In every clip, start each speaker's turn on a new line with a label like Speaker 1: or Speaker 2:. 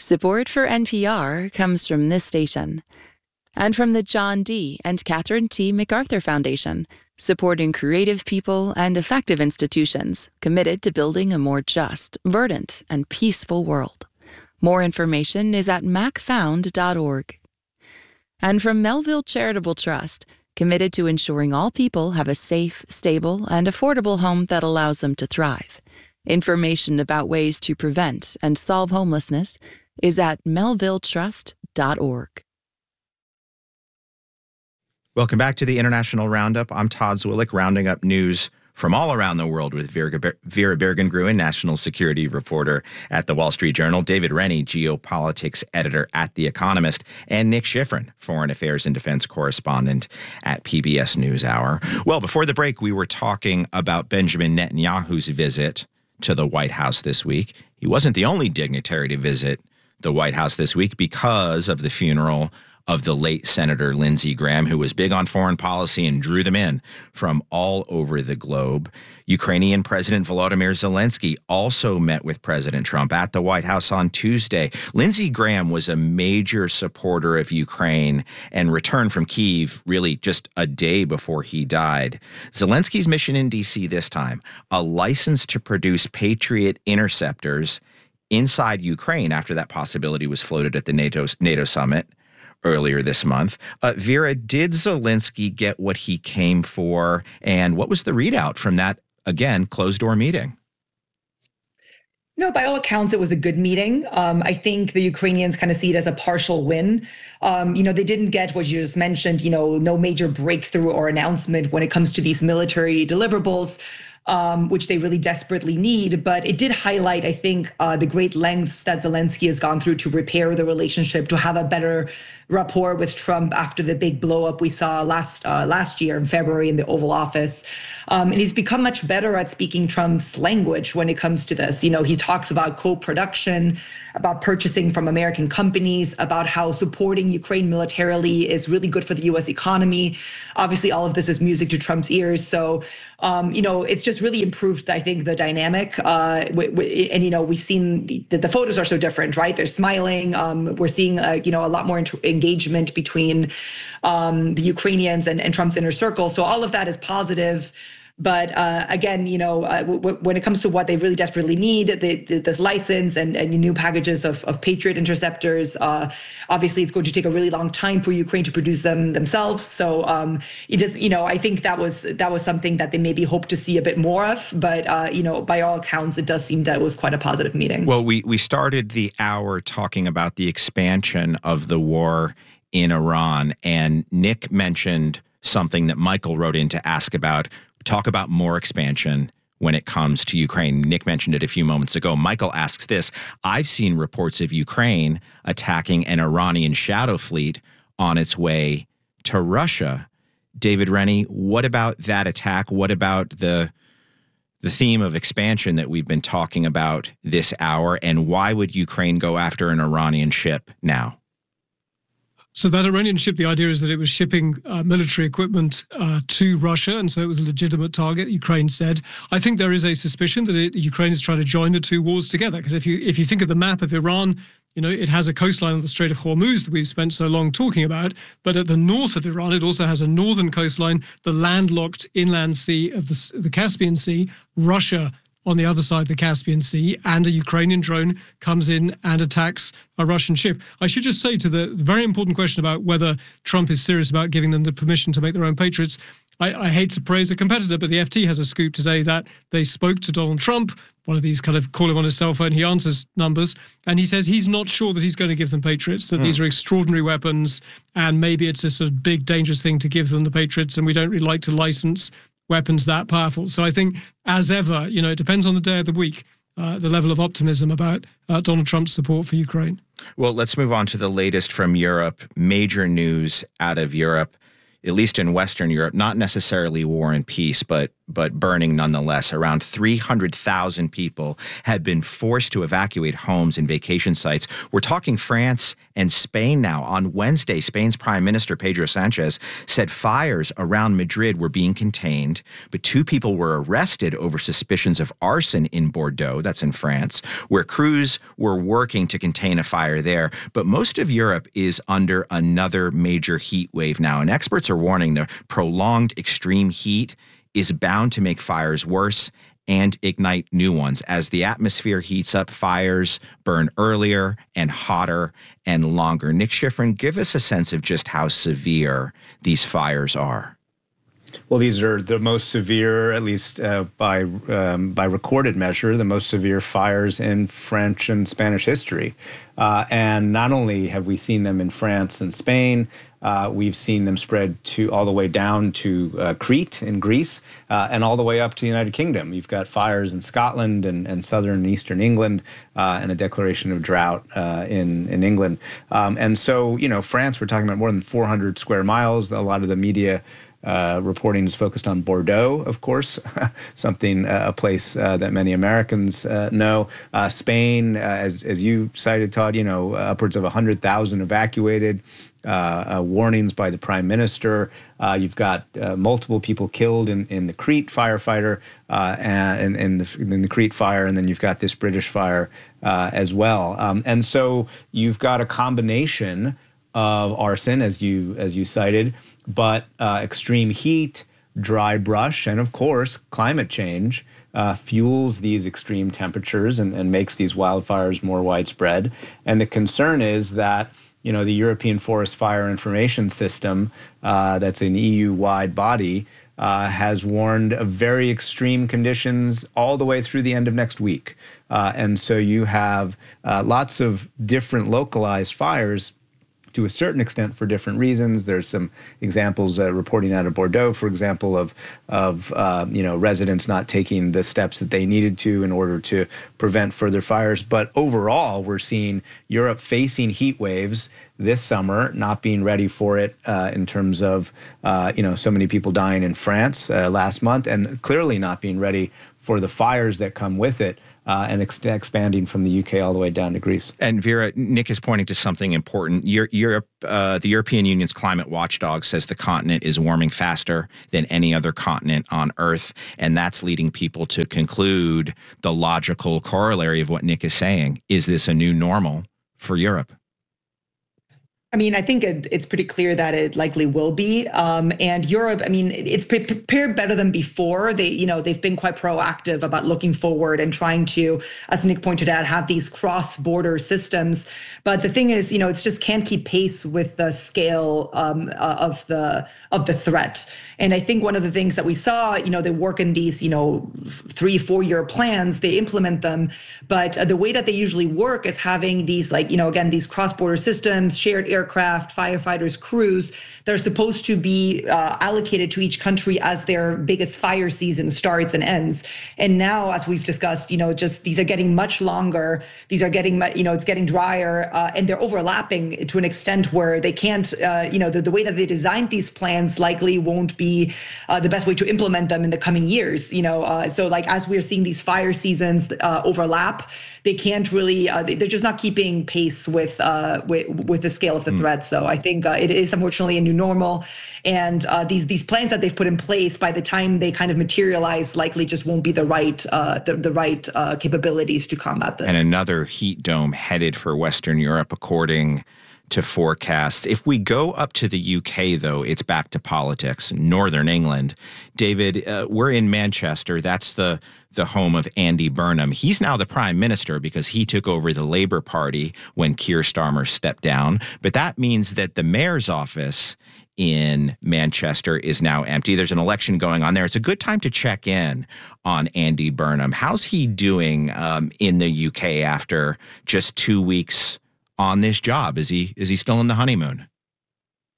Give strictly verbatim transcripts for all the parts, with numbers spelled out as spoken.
Speaker 1: Support for N P R comes from this station and from the John D. and Catherine T. MacArthur Foundation, supporting creative people and effective institutions committed to building a more just, verdant, and peaceful world. More information is at mac found dot org. And from Melville Charitable Trust, committed to ensuring all people have a safe, stable, and affordable home that allows them to thrive. Information about ways to prevent and solve homelessness is at melville trust dot org.
Speaker 2: Welcome back to the International Roundup. I'm Todd Zwillich, rounding up news from all around the world with Vera, Vera Bergengruen, national security reporter at The Wall Street Journal, David Rennie, geopolitics editor at The Economist, and Nick Schifrin, foreign affairs and defense correspondent at P B S NewsHour. Well, before the break, we were talking about Benjamin Netanyahu's visit to the White House this week. He wasn't the only dignitary to visit the White House this week because of the funeral of the late Senator Lindsey Graham, who was big on foreign policy and drew them in from all over the globe. Ukrainian President Volodymyr Zelensky also met with President Trump at the White House on Tuesday. Lindsey Graham was a major supporter of Ukraine and returned from Kyiv really just a day before he died. Zelensky's mission in D C this time, a license to produce Patriot interceptors inside Ukraine after that possibility was floated at the NATO, NATO summit earlier this month. Uh, Vera, did Zelensky get what he came for? And what was the readout from that, again, closed-door meeting?
Speaker 3: No, by all accounts, it was a good meeting. Um, I think the Ukrainians kind of see it as a partial win. Um, you know, they didn't get what you just mentioned, you know, no major breakthrough or announcement when it comes to these military deliverables, um, which they really desperately need. But it did highlight, I think, uh, the great lengths that Zelensky has gone through to repair the relationship, to have a better rapport with Trump after the big blow up we saw last uh, last year in February in the Oval Office. Um, and he's become much better at speaking Trump's language when it comes to this. You know, he talks about co-production, about purchasing from American companies, about how supporting Ukraine militarily is really good for the U S economy. Obviously, all of this is music to Trump's ears. So, um, you know, it's just really improved, I think, the dynamic. Uh, w- w- and, you know, we've seen the, the photos are so different, right? They're smiling. Um, we're seeing, uh, you know, a lot more int- engagement between um, the Ukrainians and, and Trump's inner circle. So all of that is positive. But uh, again, you know, uh, w- w- when it comes to what they really desperately need, the, the, this license and, and new packages of, of Patriot interceptors, uh, obviously it's going to take a really long time for Ukraine to produce them themselves. So um, it is, you know, I think that was that was something that they maybe hope to see a bit more of. But, uh, you know, by all accounts, it does seem that it was quite a positive meeting.
Speaker 2: Well, we, we started the hour talking about the expansion of the war in Iran, and Nick mentioned something that Michael wrote in to ask about. Talk about more expansion when it comes to Ukraine. Nick mentioned it a few moments ago. Michael asks this: I've seen reports of Ukraine attacking an Iranian shadow fleet on its way to Russia. David Rennie, what about that attack? What about the the theme of expansion that we've been talking about this hour? And why would Ukraine go after an Iranian ship now?
Speaker 4: So that Iranian ship, the idea is that it was shipping uh, military equipment uh, to Russia, and so it was a legitimate target, Ukraine said. I think there is a suspicion that it, Ukraine is trying to join the two wars together, because if you if you think of the map of Iran, you know, it has a coastline on the Strait of Hormuz that we've spent so long talking about, but at the north of Iran, it also has a northern coastline, the landlocked inland sea of the, the Caspian Sea, Russia on the other side of the Caspian Sea, and a Ukrainian drone comes in and attacks a Russian ship. I should just say to the very important question about whether Trump is serious about giving them the permission to make their own Patriots, I, I hate to praise a competitor, but the F T has a scoop today that they spoke to Donald Trump, one of these kind of call him on his cell phone, he answers numbers, and he says he's not sure that he's going to give them Patriots, that mm. these are extraordinary weapons, and maybe it's a sort of big, dangerous thing to give them the Patriots, and we don't really like to license weapons that powerful. So I think, as ever, you know, it depends on the day of the week, uh, the level of optimism about uh, Donald Trump's support for Ukraine.
Speaker 2: Well, let's move on to the latest from Europe. Major news out of Europe, at least in Western Europe, not necessarily war and peace, but but burning nonetheless. Around three hundred thousand people have been forced to evacuate homes and vacation sites. We're talking France and Spain now. On Wednesday, Spain's Prime Minister Pedro Sanchez said fires around Madrid were being contained, but two people were arrested over suspicions of arson in Bordeaux, that's in France, where crews were working to contain a fire there. But most of Europe is under another major heat wave now, and experts are warning the prolonged extreme heat is bound to make fires worse and ignite new ones. As the atmosphere heats up, fires burn earlier and hotter and longer. Nick Schifrin, give us a sense of just how severe these fires are.
Speaker 5: Well, these are the most severe, at least uh, by um, by recorded measure, the most severe fires in French and Spanish history. Uh, and not only have we seen them in France and Spain, uh, we've seen them spread to all the way down to uh, Crete in Greece uh, and all the way up to the United Kingdom. You've got fires in Scotland and, and southern and eastern England uh, and a declaration of drought uh, in, in England. Um, and so, you know, France, we're talking about more than four hundred square miles. A lot of the media Uh, reporting is focused on Bordeaux, of course, something, uh, a place uh, that many Americans uh, know. Uh, Spain, uh, as, as you cited, Todd, you know, upwards of one hundred thousand evacuated, uh, uh, warnings by the prime minister. Uh, you've got uh, multiple people killed in, in the Crete firefighter, uh, and in the, in the Crete fire, and then you've got this British fire uh, as well. Um, and so you've got a combination of arson, as you as you cited, but uh, extreme heat, dry brush, and of course, climate change uh, fuels these extreme temperatures and, and makes these wildfires more widespread. And the concern is that, you know, the European Forest Fire Information System, uh, that's an E U-wide body, uh, has warned of very extreme conditions all the way through the end of next week. Uh, and so you have uh, lots of different localized fires to a certain extent for different reasons. There's some examples uh, reporting out of Bordeaux, for example, of of uh, you know, residents not taking the steps that they needed to in order to prevent further fires. But overall, we're seeing Europe facing heat waves this summer, not being ready for it uh, in terms of uh, you know, so many people dying in France uh, last month, and clearly not being ready for the fires that come with it. Uh, and ex- expanding from the U K all the way down to Greece.
Speaker 2: And Vera, Nick is pointing to something important. Europe, uh, the European Union's climate watchdog says the continent is warming faster than any other continent on Earth, and that's leading people to conclude the logical corollary of what Nick is saying. Is this a new normal for Europe?
Speaker 3: I mean, I think it, it's pretty clear that it likely will be. Um, and Europe, I mean, it's pre- prepared better than before. They, you know, they've been quite proactive about looking forward and trying to, as Nick pointed out, have these cross-border systems. But the thing is, you know, it's just can't keep pace with the scale um, uh, of the of the threat. And I think one of the things that we saw, you know, they work in these, you know, three, four-year plans, they implement them. But uh, the way that they usually work is having these, like, you know, again, these cross-border systems, shared air aircraft, firefighters, crews that are supposed to be uh, allocated to each country as their biggest fire season starts and ends. And now, as we've discussed, you know, just these are getting much longer. These are getting, you know, it's getting drier, uh, and they're overlapping to an extent where they can't, uh, you know, the, the way that they designed these plans likely won't be uh, the best way to implement them in the coming years. You know, uh, so like as we're seeing these fire seasons uh, overlap, they can't really, uh, they're just not keeping pace with uh, with, with the scale of the mm. threat. So I think uh, it is unfortunately a new normal. And uh, these these plans that they've put in place, by the time they kind of materialize, likely just won't be the right uh, the, the right uh, capabilities to combat this.
Speaker 2: And another heat dome headed for Western Europe, according to forecasts. If we go up to the U K, though, it's back to politics. Northern England. David, uh, we're in Manchester. That's the the home of Andy Burnham. He's now the prime minister because he took over the Labour Party when Keir Starmer stepped down. But that means that the mayor's office in Manchester is now empty. There's an election going on there. It's a good time to check in on Andy Burnham. How's he doing um, in the U K after just two weeks on this job? Is he is he still in the honeymoon?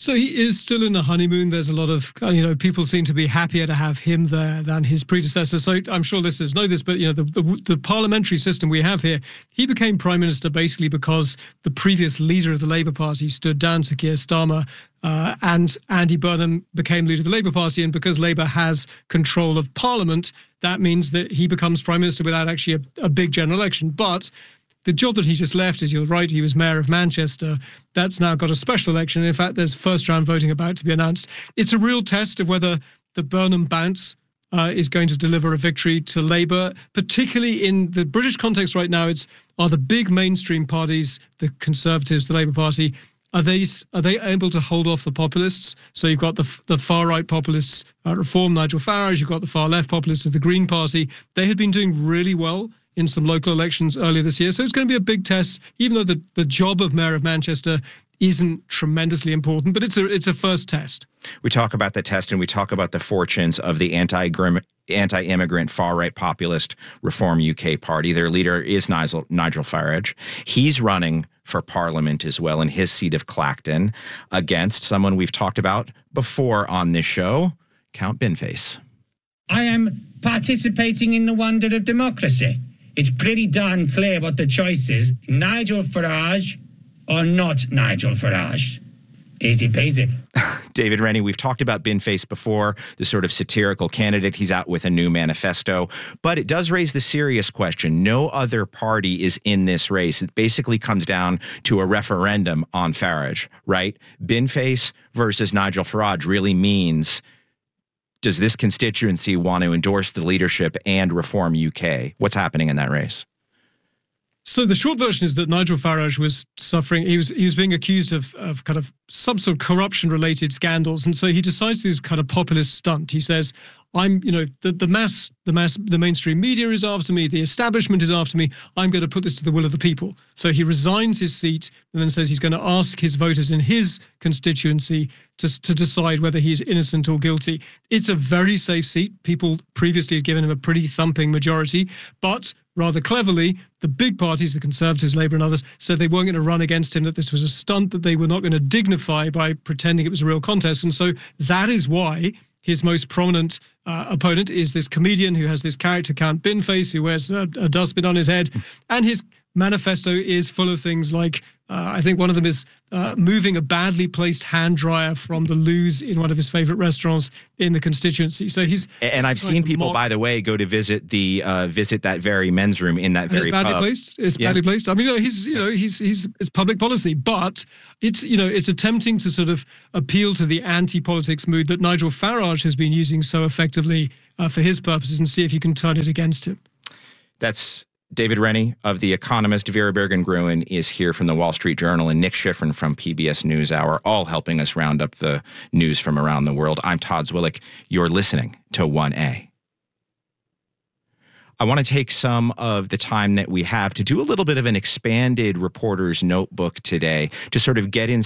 Speaker 4: So he is still in the honeymoon. There's a lot of, you know, people seem to be happier to have him there than his predecessor. So I'm sure listeners know this, but, you know, the, the, the parliamentary system we have here, he became prime minister basically because the previous leader of the Labour Party stood down, Sir Keir Starmer, uh, and Andy Burnham became leader of the Labour Party. And because Labour has control of parliament, that means that he becomes prime minister without actually a, a big general election. But the job that he just left, as you're right, he was mayor of Manchester. That's now got a special election. In fact, there's first round voting about to be announced. It's a real test of whether the Burnham bounce uh, is going to deliver a victory to Labour, particularly in the British context right now. It's are the big mainstream parties, the Conservatives, the Labour Party, are they are they able to hold off the populists? So you've got the the far right populists, uh, Reform, Nigel Farage. You've got the far left populists of the Green Party. They had been doing really well in some local elections earlier this year. So it's going to be a big test, even though the, the job of Mayor of Manchester isn't tremendously important, but it's a it's a first test.
Speaker 2: We talk about the test and we talk about the fortunes of the anti anti-immigrant far-right populist Reform U K party. Their leader is Nigel, Nigel Farage. He's running for parliament as well in his seat of Clacton against someone we've talked about before on this show, Count Binface.
Speaker 6: I am participating in the wonder of democracy. It's pretty darn clear what the choice is. Nigel Farage or not Nigel Farage. Easy peasy.
Speaker 2: David Rennie, we've talked about Binface before, the sort of satirical candidate. He's out with a new manifesto. But it does raise the serious question. No other party is in this race. It basically comes down to a referendum on Farage, right? Binface versus Nigel Farage really means, does this constituency want to endorse the leadership and Reform U K? What's happening in that race?
Speaker 4: So the short version is that Nigel Farage was suffering. He was he was being accused of of kind of some sort of corruption-related scandals, and so he decides to do this kind of populist stunt. He says, "I'm, you know, the the mass, the mass, the mainstream media is after me. The establishment is after me. I'm going to put this to the will of the people." So he resigns his seat and then says he's going to ask his voters in his constituency to to decide whether he's innocent or guilty. It's a very safe seat. People previously had given him a pretty thumping majority, but rather cleverly, the big parties, the Conservatives, Labour and others, said they weren't going to run against him, that this was a stunt, that they were not going to dignify by pretending it was a real contest. And so that is why his most prominent uh, opponent is this comedian who has this character, Count Binface, who wears a, a dustbin on his head. And his manifesto is full of things like, uh, I think one of them is uh, moving a badly placed hand dryer from the loos in one of his favorite restaurants in the constituency. So he's
Speaker 2: and I've seen people, mock- by the way, go to visit the uh, visit that very men's room in that
Speaker 4: and
Speaker 2: very
Speaker 4: it's badly
Speaker 2: pub.
Speaker 4: placed. It's
Speaker 2: yeah.
Speaker 4: badly placed. I mean, you know, he's you know he's he's it's public policy, but it's you know it's attempting to sort of appeal to the anti-politics mood that Nigel Farage has been using so effectively uh, for his purposes, and see if you can turn it against him.
Speaker 2: That's David Rennie of The Economist. Vera Bergen-Gruen is here from the Wall Street Journal, and Nick Schifrin from P B S NewsHour, all helping us round up the news from around the world. I'm Todd Zwillich. You're listening to one A. I want to take some of the time that we have to do a little bit of an expanded reporter's notebook today to sort of get in